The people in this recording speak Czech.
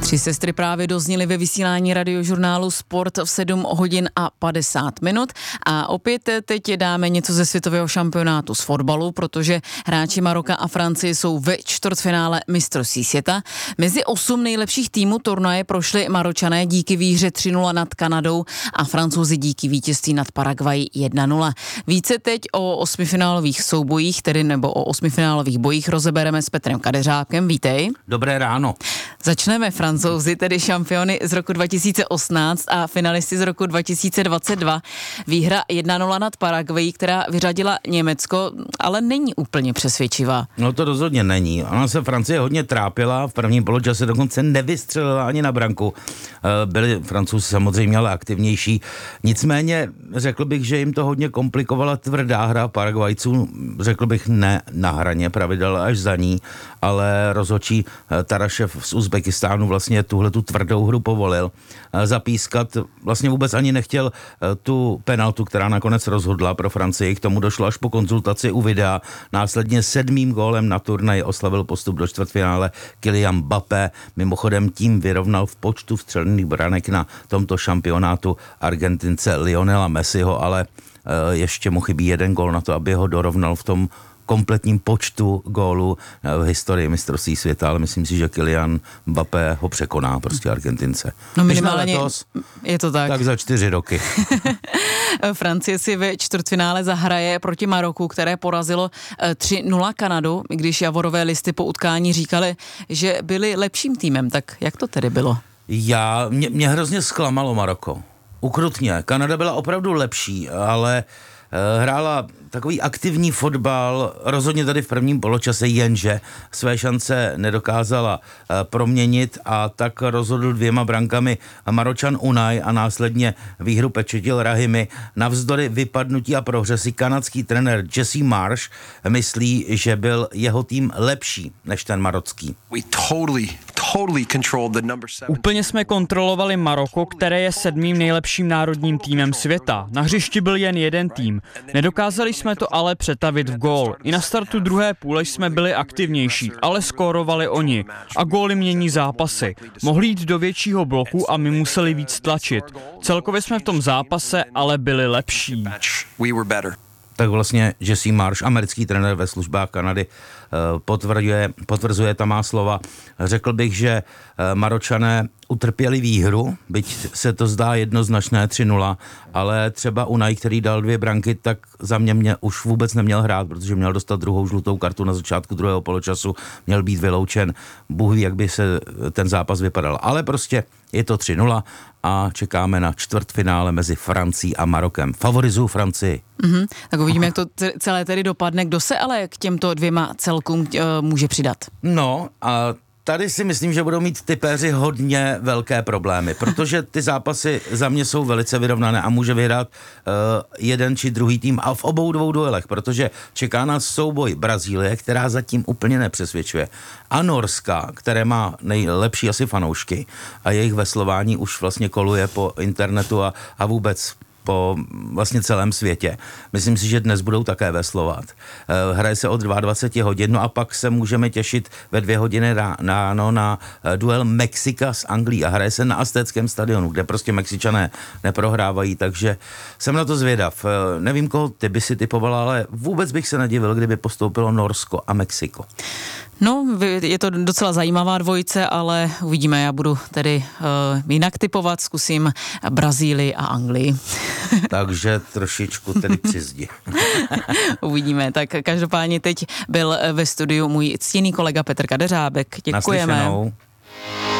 Tři sestry právě dozněly ve vysílání radiožurnálu Sport v 7 hodin a 50 minut a opět teď dáme něco ze světového šampionátu z fotbalu, protože hráči Maroka a Francie jsou ve čtvrtfinále mistrovství světa. Mezi 8 nejlepších týmů turnaje prošli Maročané díky výhře 3-0 nad Kanadou a Francouzi díky vítězství nad Paraguay 1-0. Více teď o osmifinálových soubojích, nebo o osmifinálových bojích rozebereme s Petrem Kadeřábkem. Vítej. Dobré ráno. Začneme Francouzi, tedy šampiony z roku 2018 a finalisty z roku 2022. Výhra 1-0 nad Paraguay, která vyřadila Německo, ale není úplně přesvědčivá. No to rozhodně není. Ona se Francie hodně trápila, v prvním poločase dokonce nevystřelila ani na branku. Byli Francouzi samozřejmě ale aktivnější. Nicméně řekl bych, že jim to hodně komplikovala tvrdá hra Paraguajců, řekl bych ne na hraně pravidel až za ní, ale rozhodčí Tarašev z Uzbekistánu vlastně tuhletu tvrdou hru povolil. Zapískat vlastně vůbec ani nechtěl tu penaltu, která nakonec rozhodla pro Francii. K tomu došlo až po konzultaci u videa. Následně 7. gólem na turnaji oslavil postup do čtvrtfinále Kylian Mbappé. Mimochodem tím vyrovnal v počtu vstřelených branek na tomto šampionátu Argentince Lionela Messiho, ale ještě mu chybí jeden gól na to, aby ho dorovnal v tom kompletním počtu gólů v historii mistrovství světa, ale myslím si, že Kylian Mbappé ho překoná, prostě Argentince. No minimálně letos, je to tak. Tak za 4 roky. Francie si ve čtvrtfinále zahraje proti Maroku, které porazilo 3-0 Kanadu, i když Javorové listy po utkání říkali, že byli lepším týmem. Tak jak to tedy bylo? Mě hrozně zklamalo Maroko. Ukrutně. Kanada byla opravdu lepší, ale hrála takový aktivní fotbal, rozhodně tady v prvním poločase, jenže své šance nedokázala proměnit a tak rozhodl 2 brankami Maročan Unai a následně výhru pečetil Rahimi. Navzdory vypadnutí a prohře si kanadský trenér Jesse Marsh myslí, že byl jeho tým lepší než ten marocký. Úplně jsme kontrolovali Maroko, které je 7. nejlepším národním týmem světa. Na hřišti byl jen jeden tým. Nedokázali jsme to ale přetavit v gól. I na startu druhé půle jsme byli aktivnější, ale skórovali oni. A góly mění zápasy. Mohli jít do většího bloku a my museli víc tlačit. Celkově jsme v tom zápase ale byli lepší. Tak vlastně Jesse Marsh, americký trenér ve službách Kanady, potvrzuje ta má slova. Řekl bych, že Maročané utrpěli výhru, byť se to zdá jednoznačné 3-0, ale třeba Unai, který dal 2 branky, tak za mě už vůbec neměl hrát, protože měl dostat druhou žlutou kartu na začátku druhého poločasu, měl být vyloučen. Bůh ví, jak by se ten zápas vypadal. Ale prostě je to 3-0 a čekáme na čtvrtfinále mezi Francií a Marokem. Favorizuju Francii. Tak uvidíme, jak to celé tedy dopadne. Kdo se ale k těmto 2 celkům může přidat? No a tady si myslím, že budou mít typéři hodně velké problémy, protože ty zápasy za mě jsou velice vyrovnané a může vyhrát jeden či druhý tým a v obou 2 duelech, protože čeká nás souboj Brazílie, která zatím úplně nepřesvědčuje, a Norska, které má nejlepší asi fanoušky a jejich veslování už vlastně koluje po internetu a vůbec po vlastně celém světě. Myslím si, že dnes budou také veslovat. Hraje se od 22 hodin, no a pak se můžeme těšit ve 2 hodiny ráno na duel Mexika s Anglií a hraje se na Aztéckém stadionu, kde prostě Mexičané neprohrávají, takže jsem na to zvědav. Nevím, koho ty by si typovala, ale vůbec bych se nedivil, kdyby postoupilo Norsko a Mexiko. No, je to docela zajímavá dvojice, ale uvidíme, já budu tedy jinak typovat, zkusím Brazílii a Anglii. Takže trošičku tedy přizdi. Uvidíme, tak každopádně teď byl ve studiu můj ctěný kolega Petr Kadeřábek. Děkujeme. Naslyšenou.